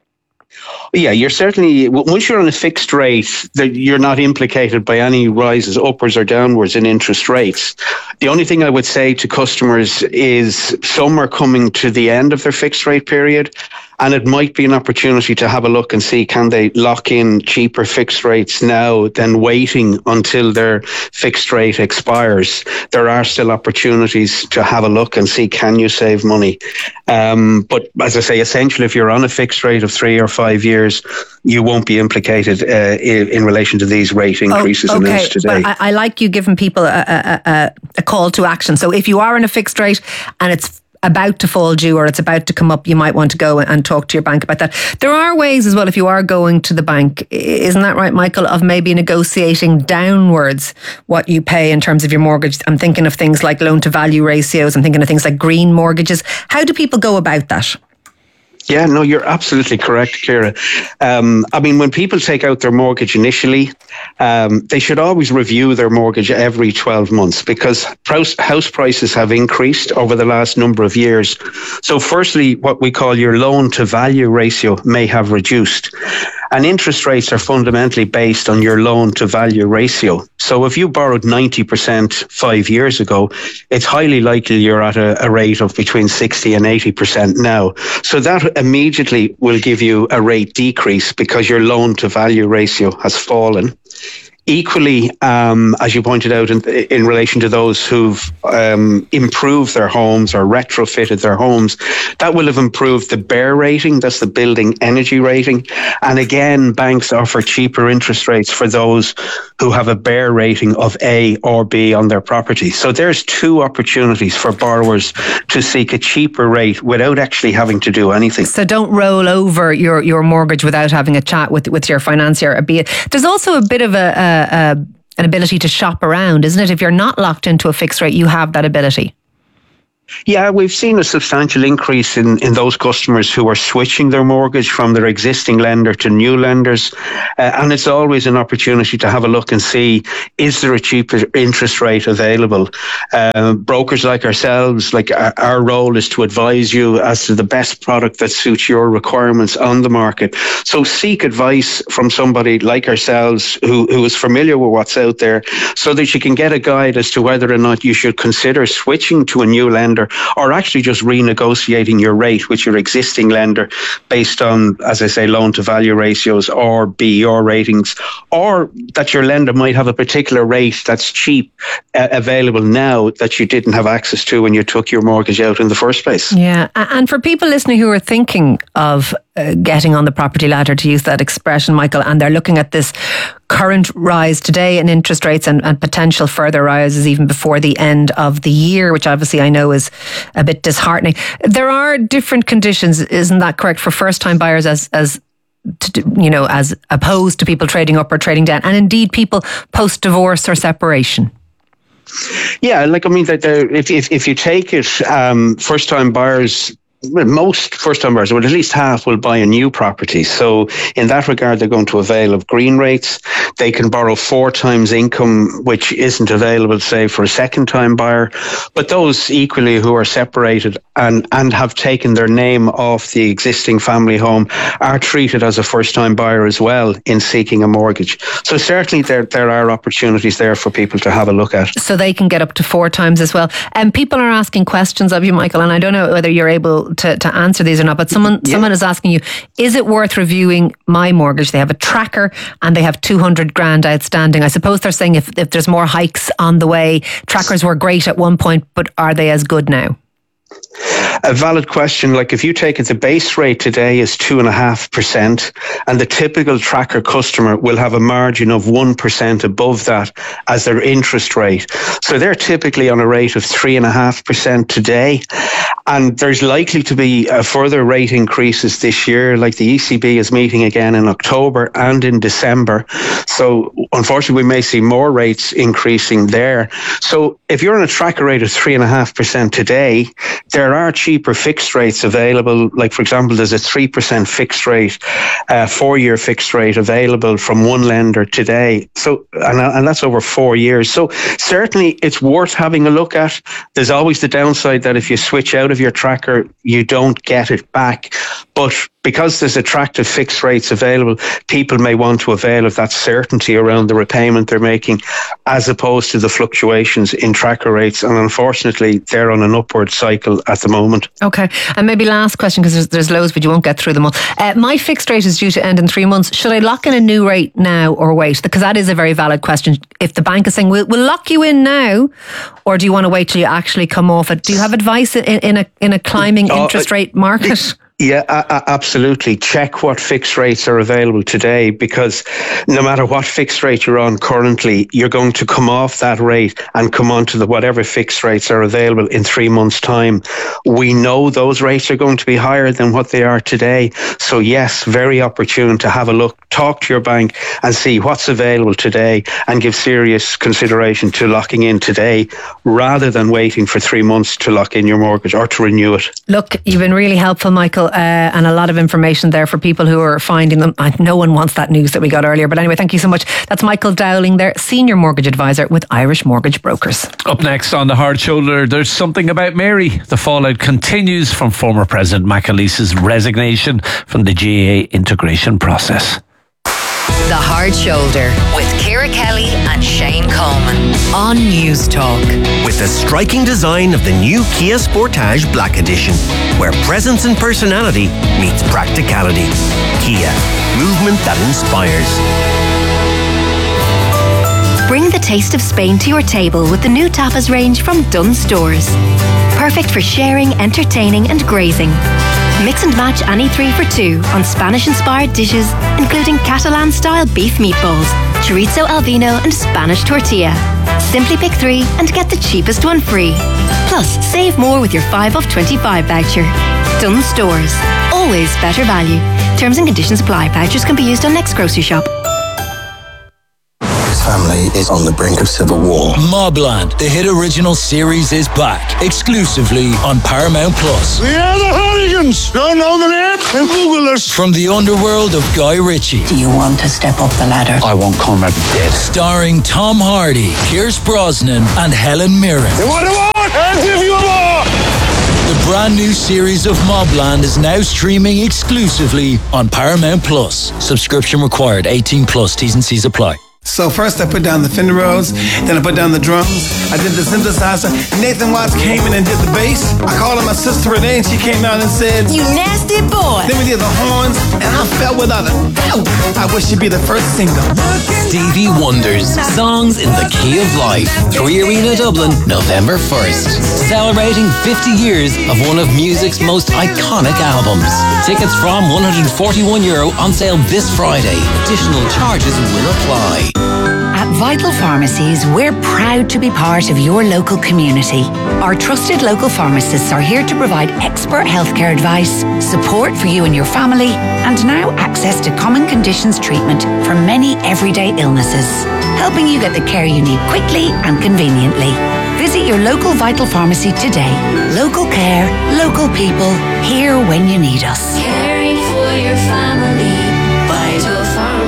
Yeah, you're certainly, once you're on a fixed rate, that you're not implicated by any rises upwards or downwards in interest rates. The only thing I would say to customers is some are coming to the end of their fixed rate period, and it might be an opportunity to have a look and see, can they lock in cheaper fixed rates now than waiting until their fixed rate expires. There are still opportunities to have a look and see, can you save money? Um, but as I say, essentially, if you're on a fixed rate of three or five years, you won't be implicated uh, in, in relation to these rate increases oh, okay, announced today. But I, I like you giving people a, a, a, a call to action. So if you are in a fixed rate and it's about to fall due or it's about to come up, you might want to go and talk to your bank about that. There are ways as well, if you are going to the bank, isn't that right, Michael, of maybe negotiating downwards what you pay in terms of your mortgage. I'm thinking of things like loan to value ratios. I'm thinking of things like green mortgages. How do people go about that? Yeah, no, you're absolutely correct, Ciara. Um, I mean, when people take out their mortgage initially, um, they should always review their mortgage every twelve months, because house prices have increased over the last number of years. So firstly, what we call your loan to value ratio may have reduced. And interest rates are fundamentally based on your loan to value ratio. So if you borrowed ninety percent five years ago, it's highly likely you're at a, a rate of between sixty and eighty percent now. So that immediately will give you a rate decrease because your loan to value ratio has fallen. Equally, um, as you pointed out, in, in relation to those who've um, improved their homes or retrofitted their homes, that will have improved the B E R rating, that's the building energy rating. And again, banks offer cheaper interest rates for those who have a B E R rating of A or B on their property. So there's two opportunities for borrowers to seek a cheaper rate without actually having to do anything. So don't roll over your, your mortgage without having a chat with, with your financier. There's also a bit of a, a Uh, an ability to shop around, isn't it? If you're not locked into a fixed rate, you have that ability. Yeah, we've seen a substantial increase in, in those customers who are switching their mortgage from their existing lender to new lenders. Uh, and it's always an opportunity to have a look and see, is there a cheaper interest rate available? Uh, brokers like ourselves, like our, our role is to advise you as to the best product that suits your requirements on the market. So seek advice from somebody like ourselves who, who is familiar with what's out there so that you can get a guide as to whether or not you should consider switching to a new lender or actually just renegotiating your rate with your existing lender based on, as I say, loan to value ratios or B E R ratings, or that your lender might have a particular rate that's cheap uh, available now that you didn't have access to when you took your mortgage out in the first place. Yeah, and for people listening who are thinking of uh, getting on the property ladder, to use that expression, Michael, and they're looking at this current rise today in interest rates and, and potential further rises even before the end of the year, which obviously I know is a bit disheartening. There are different conditions, isn't that correct, for first-time buyers as as to, you know, as opposed to people trading up or trading down, and indeed people post-divorce or separation? Yeah, like I mean, that if if if you take it, um, first-time buyers. Most first-time buyers, well, at least half, will buy a new property. So in that regard, they're going to avail of green rates. They can borrow four times income, which isn't available, say, for a second-time buyer. But those equally who are separated and, and have taken their name off the existing family home are treated as a first-time buyer as well in seeking a mortgage. So certainly there, there are opportunities there for people to have a look at. So they can get up to four times as well. And um, people are asking questions of you, Michael, and I don't know whether you're able To, to answer these or not, but someone yeah. someone is asking you, is it worth reviewing my mortgage? They have a tracker and they have two hundred grand outstanding. I suppose they're saying if, if there's more hikes on the way, trackers were great at one point, but are they as good now? A valid question. Like if you take it, the base rate today is two and a half percent, and the typical tracker customer will have a margin of one percent above that as their interest rate. So they're typically on a rate of three and a half percent today. And there's likely to be a further rate increases this year. Like the E C B is meeting again in October and in December. So unfortunately, we may see more rates increasing there. So if you're on a tracker rate of three and a half percent today, there are cheaper fixed rates available. Like, for example, there's a three percent fixed rate, uh, four-year fixed rate available from one lender today. So, and, and that's over four years. So certainly it's worth having a look at. There's always the downside that if you switch out of your tracker, you don't get it back. But because there's attractive fixed rates available, people may want to avail of that certainty around the repayment they're making, as opposed to the fluctuations in tracker rates. And unfortunately, they're on an upward cycle at the moment. Okay. And maybe last question, because there's, there's loads, but you won't get through them all. Uh, my fixed rate is due to end in three months. Should I lock in a new rate now or wait? Because that is a very valid question. If the bank is saying, we'll, we'll lock you in now, or do you want to wait till you actually come off it? Do you have advice in, in, a, in a climbing oh, interest rate market? Yeah, uh, absolutely. Check what fixed rates are available today, because no matter what fixed rate you're on currently, you're going to come off that rate and come on to the whatever fixed rates are available in three months' time. We know those rates are going to be higher than what they are today. So yes, very opportune to have a look, talk to your bank and see what's available today and give serious consideration to locking in today rather than waiting for three months to lock in your mortgage or to renew it. Look, you've been really helpful, Michael. Uh, and a lot of information there for people who are finding them. Uh, no one wants that news that we got earlier. But anyway, thank you so much. That's Michael Dowling there, Senior Mortgage Advisor with Irish Mortgage Brokers. Up next on The Hard Shoulder, there's something about Mary. The fallout continues from former President McAleese's resignation from the G A A integration process. The Hard Shoulder with Ciara Kelly and Shane Coleman on News Talk. With the striking design of the new Kia Sportage Black Edition, where presence and personality meets practicality. Kia, movement that inspires. Bring the taste of Spain to your table with the new tapas range from Dunnes Stores. Perfect for sharing, entertaining and grazing. Mix and match any three for two on Spanish-inspired dishes, including Catalan-style beef meatballs, chorizo al vino and Spanish tortilla. Simply pick three and get the cheapest one free. Plus, save more with your five off twenty-five voucher. Dunnes Stores. Always better value. Terms and conditions apply. Vouchers can be used on next grocery shop. Family is on the brink of civil war. Mobland, the hit original series, is back exclusively on Paramount Plus. We are the Hooligans. Don't know the name? Then Google us. From the underworld of Guy Ritchie. Do you want to step up the ladder? I want Conrad dead. Starring Tom Hardy, Pierce Brosnan, and Helen Mirren. You want a war? I'll give you a war. The brand new series of Mobland is now streaming exclusively on Paramount Plus. Subscription required. eighteen plus. T's and C's apply. So first I put down the Fender Rhodes, then I put down the drums, I did the synthesizer. Nathan Watts came in and did the bass. I called her my sister Renee and she came out and said, "You nasty boy." Then we did the horns and I fell without a doubt. I wish she'd be the first single. Stevie Wonder's Songs in the Key of Life. Three Arena Dublin, November first. Celebrating fifty years of one of music's most iconic albums. Tickets from one hundred forty-one euro on sale this Friday. Additional charges will apply. At Vital Pharmacies, we're proud to be part of your local community. Our trusted local pharmacists are here to provide expert healthcare advice, support for you and your family, and now access to common conditions treatment for many everyday illnesses, helping you get the care you need quickly and conveniently. Visit your local Vital Pharmacy today. Local care, local people, here when you need us. Caring for your family, Vital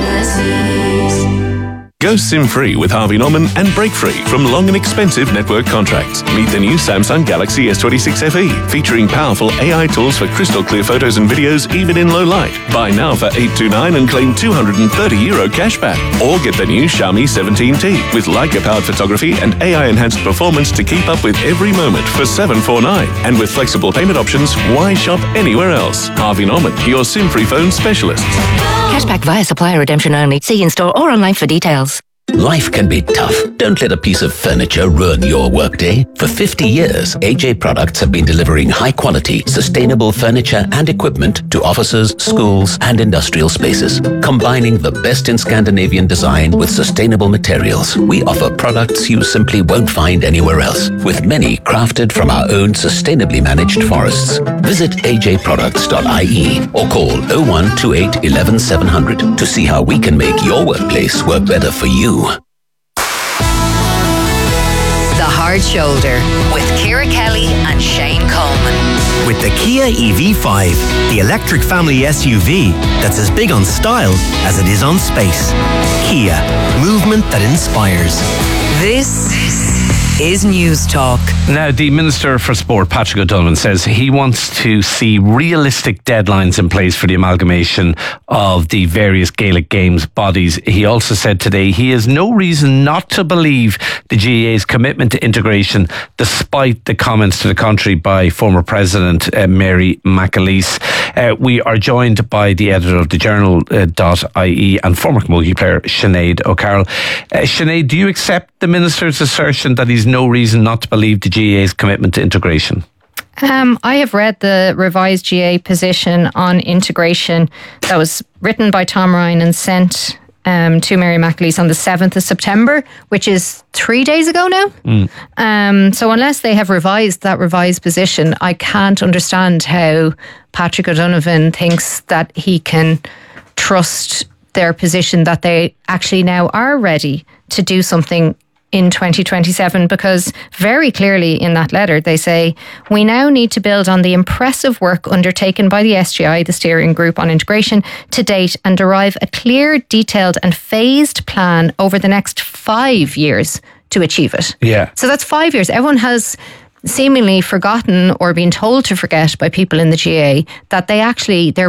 Pharmacies. Go SIM-free with Harvey Norman and break-free from long and expensive network contracts. Meet the new Samsung Galaxy S twenty-six F E, featuring powerful A I tools for crystal clear photos and videos even in low light. Buy now for eight hundred twenty-nine and claim two hundred thirty euro cashback. Or get the new Xiaomi seventeen T with Leica-powered photography and A I-enhanced performance to keep up with every moment for seven hundred forty-nine. And with flexible payment options, why shop anywhere else? Harvey Norman, your SIM-free phone specialist. Cashback via supplier redemption only. See in-store or online for details. Life can be tough. Don't let a piece of furniture ruin your workday. For fifty years, A J Products have been delivering high-quality, sustainable furniture and equipment to offices, schools, and industrial spaces. Combining the best in Scandinavian design with sustainable materials, we offer products you simply won't find anywhere else, with many crafted from our own sustainably managed forests. Visit a j products dot I E or call oh one two eight one one seven hundred to see how we can make your workplace work better for you. The Hard Shoulder with Ciara Kelly and Shane Coleman. With the Kia E V five, the electric family S U V that's as big on style as it is on space. Kia, movement that inspires. This is News Talk. Now, the Minister for Sport, Patrick O'Donovan, says he wants to see realistic deadlines in place for the amalgamation of the various Gaelic Games bodies. He also said today he has no reason not to believe the G A A's commitment to integration, despite the comments to the contrary by former President uh, Mary McAleese. Uh, we are joined by the editor of the journal uh, .ie and former camogie player Sinead O'Carroll. Uh, Sinead, do you accept the Minister's assertion that he's no reason not to believe the G A A's commitment to integration? Um, I have read the revised G A A position on integration that was written by Tom Ryan and sent um, to Mary McAleese on the seventh of September, which is three days ago now. Mm. Um, so unless they have revised that revised position, I can't understand how Patrick O'Donovan thinks that he can trust their position that they actually now are ready to do something in twenty twenty-seven, because very clearly in that letter they say, we now need to build on the impressive work undertaken by the S G I, the steering group on integration, to date and derive a clear, detailed and phased plan over the next five years to achieve it. Yeah. So that's five years. Everyone has seemingly forgotten or been told to forget by people in the G A A that they actually, they're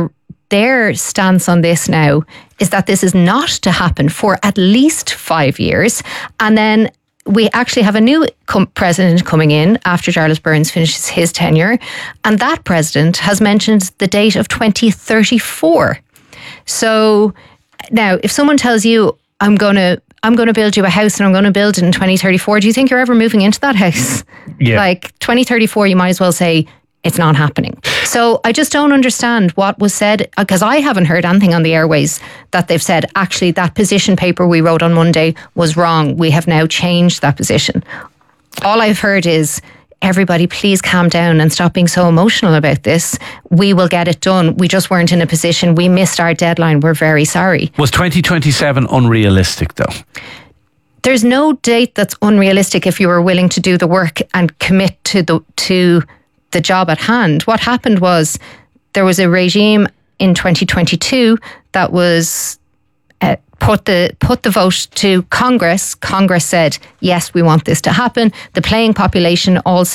their stance on this now is that this is not to happen for at least five years. And then we actually have a new com- president coming in after Charles Burns finishes his tenure. And that president has mentioned the date of twenty thirty-four. So now, if someone tells you, I'm going to I'm going to build you a house and I'm going to build it in twenty thirty-four, do you think you're ever moving into that house? Yeah. Like twenty thirty-four, you might as well say it's not happening. So I just don't understand what was said, because I haven't heard anything on the airways that they've said, actually, that position paper we wrote on Monday was wrong. We have now changed that position. All I've heard is, everybody, please calm down and stop being so emotional about this. We will get it done. We just weren't in a position. We missed our deadline. We're very sorry. Was twenty twenty-seven unrealistic, though? There's no date that's unrealistic if you were willing to do the work and commit to the to the job at hand. What happened was there was a regime in twenty twenty-two that was uh, put the put the vote to Congress. Congress said, yes, we want this to happen. The playing population all